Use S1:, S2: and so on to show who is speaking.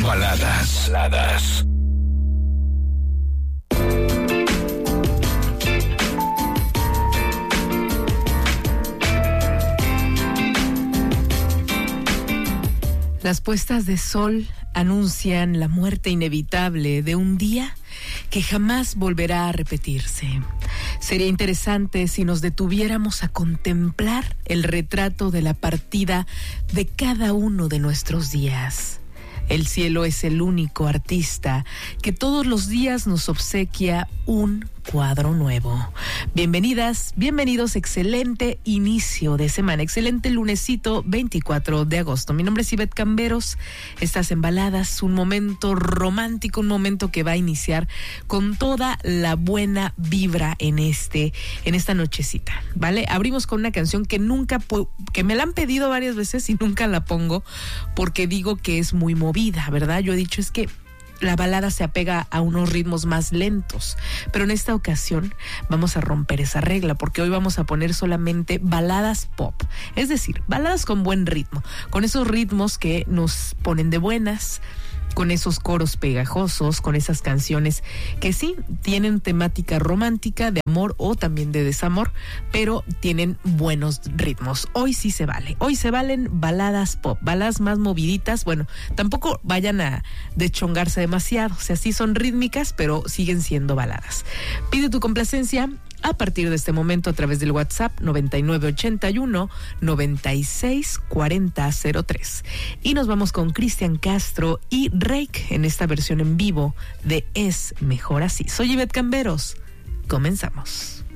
S1: Baladas.
S2: Las puestas de sol anuncian la muerte inevitable de un día que jamás volverá a repetirse. Sería interesante si nos detuviéramos a contemplar el retrato de la partida de cada uno de nuestros días. El cielo es el único artista que todos los días nos obsequia un cuadro nuevo. Bienvenidas, bienvenidos, excelente inicio de semana, excelente lunesito 24 de agosto. Mi nombre es Ivette Camberos, estás en Baladas, un momento romántico, un momento que va a iniciar con toda la buena vibra en esta nochecita, ¿vale? Abrimos con una canción que que me la han pedido varias veces y nunca la pongo porque digo que es muy movida, ¿verdad? Yo he dicho es que la balada se apega a unos ritmos más lentos, pero en esta ocasión vamos a romper esa regla porque hoy vamos a poner solamente baladas pop, es decir, baladas con buen ritmo, con esos ritmos que nos ponen de buenas, con esos coros pegajosos, con esas canciones que sí tienen temática romántica, de amor o también de desamor, pero tienen buenos ritmos. Hoy sí se vale. Hoy se valen baladas pop, baladas más moviditas. Bueno, tampoco vayan a deschongarse demasiado. O sea, sí son rítmicas, pero siguen siendo baladas. Pide tu complacencia a partir de este momento a través del WhatsApp 9981-964003. Y nos vamos con Cristian Castro y Rake en esta versión en vivo de Es Mejor Así. Soy Ivette Camberos. Comenzamos.